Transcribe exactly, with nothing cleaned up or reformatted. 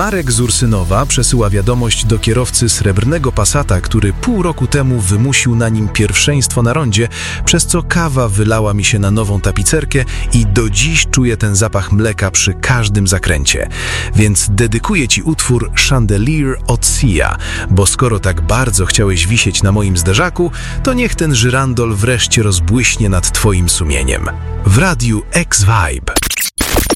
Marek z Ursynowa przesyła wiadomość do kierowcy srebrnego Passata, który pół roku temu wymusił na nim pierwszeństwo na rondzie, przez co kawa wylała mi się na nową tapicerkę i do dziś czuję ten zapach mleka przy każdym zakręcie. Więc dedykuję Ci utwór Chandelier od Sia, bo skoro tak bardzo chciałeś wisieć na moim zderzaku, to niech ten żyrandol wreszcie rozbłyśnie nad Twoim sumieniem. W radiu X-Vibe.